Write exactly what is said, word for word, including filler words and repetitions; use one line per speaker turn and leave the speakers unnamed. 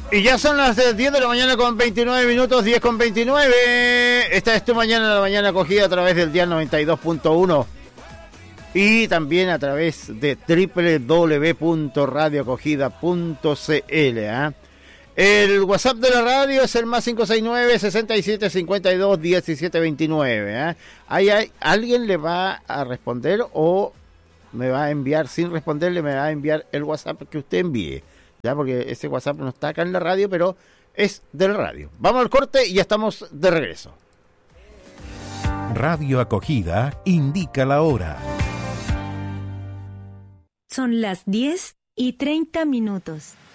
Y ya son las diez de la mañana con veintinueve minutos, diez con veintinueve. Esta es Tu Mañana, la mañana acogida a través del Dial noventa y dos punto uno y también a través de doble u doble u doble u punto radio acogida punto c l. ¿eh? El WhatsApp de la radio es el más cinco seis nueve, sesenta y siete, cincuenta y dos, diecisiete veintinueve. ¿eh? Ahí hay, ¿alguien le va a responder o me va a enviar, sin responderle, me va a enviar el WhatsApp que usted envíe? Ya, porque ese WhatsApp no está acá en la radio, pero es de la radio. Vamos al corte y ya estamos de regreso.
Radio Acogida indica la hora.
Son las diez y treinta minutos.